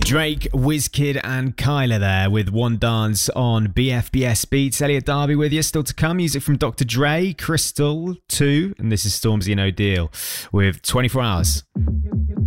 Drake, Wizkid and Kyla there with One Dance on BFBS Beats. Elliot Darby with you. Still to come, music from Dr. Dre, Crystal 2, and this is Stormzy and O'Deal with 24 Hours.